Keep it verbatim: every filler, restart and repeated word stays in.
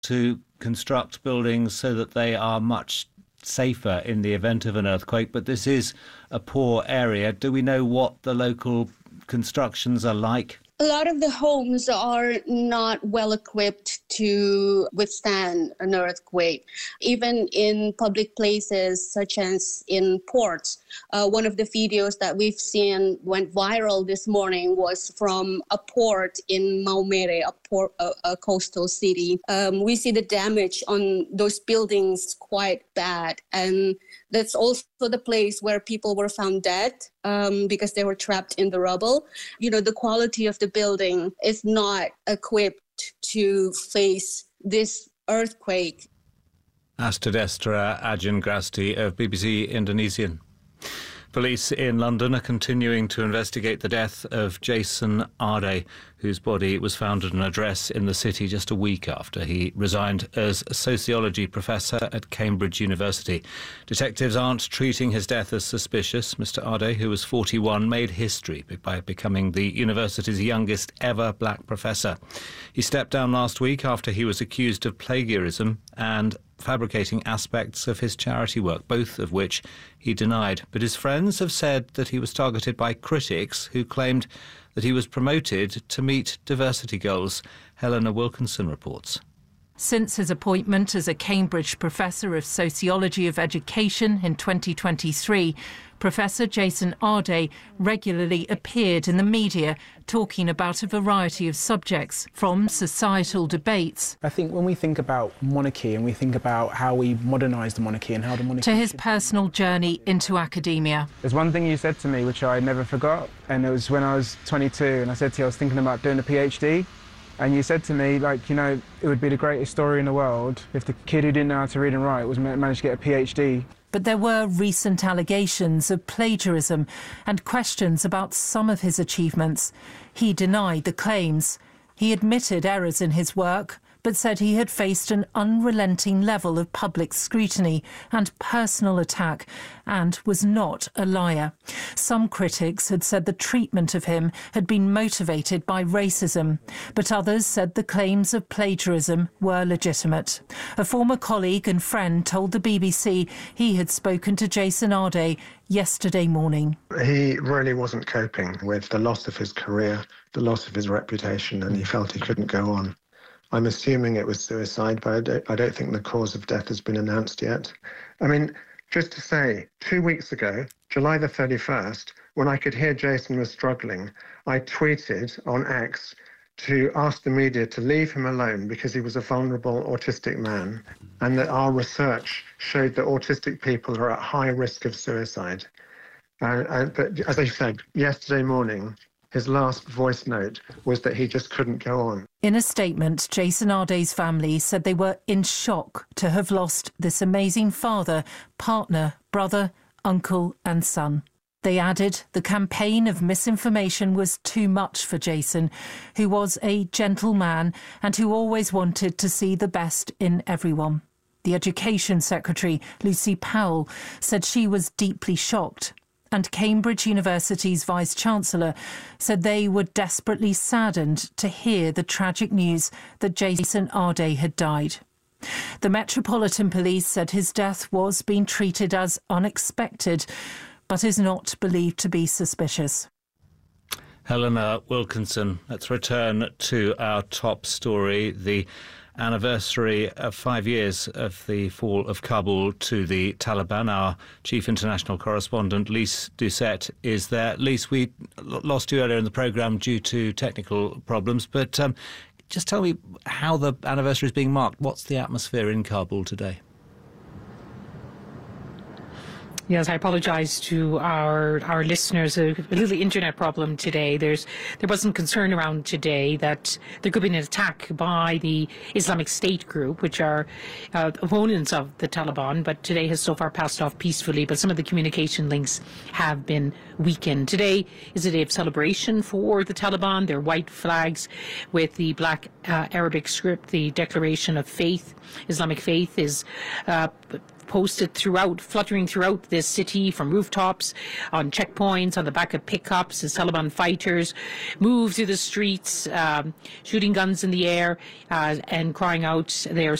to construct buildings so that they are much safer in the event of an earthquake, but this is a poor area. Do we know what the local constructions are like? A lot of the homes are not well equipped to withstand an earthquake. Even in public places such as in ports, uh, one of the videos that we've seen went viral this morning was from a port in Maumere, a, port, a, a coastal city. Um, we see the damage on those buildings quite bad, and that's also the place where people were found dead um, because they were trapped in the rubble. You know, the quality of the building is not equipped to face this earthquake. Astudestra Ajangrasti of B B C Indonesian. Police in London are continuing to investigate the death of Jason Arde, whose body was found at an address in the city just a week after he resigned as a sociology professor at Cambridge University. Detectives aren't treating his death as suspicious. Mister Arde, who was forty-one, made history by becoming the university's youngest ever black professor. He stepped down last week after he was accused of plagiarism and fabricating aspects of his charity work, both of which he denied. But his friends have said that he was targeted by critics who claimed that he was promoted to meet diversity goals. Helena Wilkinson reports. Since his appointment as a Cambridge Professor of Sociology of Education in twenty twenty-three, Professor Jason Arde regularly appeared in the media talking about a variety of subjects, from societal debates. I think when we think about monarchy and we think about how we modernise the monarchy and how the monarchy... to his personal journey into academia. There's one thing you said to me which I never forgot, and it was when I was twenty-two, and I said to you I was thinking about doing a PhD. And you said to me, like, you know, it would be the greatest story in the world if the kid who didn't know how to read and write was managed to get a PhD. But there were recent allegations of plagiarism and questions about some of his achievements. He denied the claims. He admitted errors in his work, but said he had faced an unrelenting level of public scrutiny and personal attack and was not a liar. Some critics had said the treatment of him had been motivated by racism, but others said the claims of plagiarism were legitimate. A former colleague and friend told the B B C he had spoken to Jason Arde yesterday morning. He really wasn't coping with the loss of his career, the loss of his reputation, and he felt he couldn't go on. I'm assuming it was suicide, but I don't, I don't think the cause of death has been announced yet. I mean, just to say, two weeks ago, July the thirty-first, when I could hear Jason was struggling, I tweeted on X to ask the media to leave him alone because he was a vulnerable autistic man, and that our research showed that autistic people are at high risk of suicide. Uh, and, but as I said, yesterday morning, his last voice note was that he just couldn't go on. In a statement, Jason Arde's family said they were in shock to have lost this amazing father, partner, brother, uncle and son. They added the campaign of misinformation was too much for Jason, who was a gentle man and who always wanted to see the best in everyone. The Education Secretary, Lucy Powell, said she was deeply shocked. And Cambridge University's Vice-Chancellor said they were desperately saddened to hear the tragic news that Jason Arde had died. The Metropolitan Police said his death was being treated as unexpected, but is not believed to be suspicious. Helena Wilkinson. Let's return to our top story, the anniversary of five years of the fall of Kabul to the Taliban. Our chief international correspondent, Lise Doucette, is there. Lise, we lost you earlier in the programme due to technical problems, but um, just tell me how the anniversary is being marked. What's the atmosphere in Kabul today? Yes, I apologise to our our listeners. A, a little internet problem today. There's there wasn't concern around today that there could be an attack by the Islamic State group, which are uh, opponents of the Taliban, but today has so far passed off peacefully. But some of the communication links have been weakened. Today is a day of celebration for the Taliban. Their white flags with the black uh, Arabic script, the Declaration of Faith, Islamic Faith, is Uh, posted throughout, fluttering throughout this city, from rooftops, on checkpoints, on the back of pickups, as Taliban fighters move through the streets, um, shooting guns in the air uh, and crying out their